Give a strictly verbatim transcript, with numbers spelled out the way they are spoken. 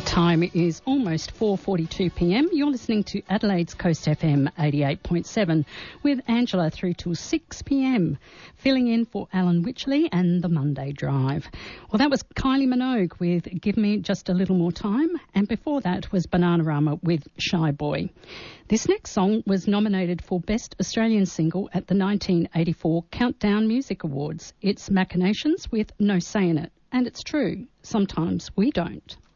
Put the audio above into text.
Time is almost four forty-two p m. You're listening to Adelaide's Coast F M eighty-eight point seven with Angela through till six p m, filling in for Alan Witchley and the Monday Drive. Well, that was Kylie Minogue with Give Me Just a Little More Time, and before that was Bananarama with Shy Boy. This next song was nominated for Best Australian Single at the nineteen eighty-four Countdown Music Awards. It's Machinations with No Say in It, and it's true, sometimes we don't.